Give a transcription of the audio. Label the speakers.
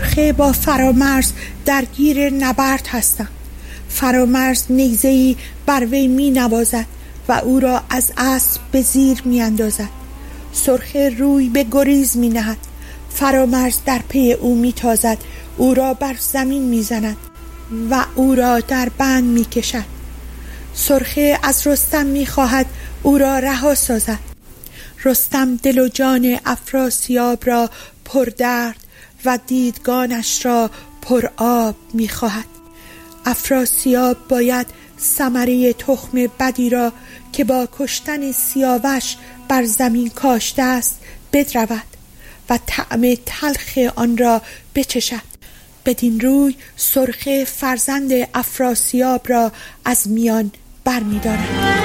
Speaker 1: سرخه با فرامرز درگیر نبرد هستند. فرامرز نیزه‌ای بر وی می نوازد و او را از اسب به زیر می اندازد. سرخه روی به گریز می نهد. فرامرز در پی او می تازد، او را بر زمین می زند و او را در بند می کشد. سرخه از رستم می خواهد او را رها سازد. رستم دل و جان افراسیاب را پر درد و دیدگانش را پر آب می خواهد. افراسیاب باید ثمره تخم بدی را که با کشتن سیاوش بر زمین کاشته است بدرود و طعم تلخ آن را بچشد. بدین روی سرخه فرزند افراسیاب را از میان بر می دارد.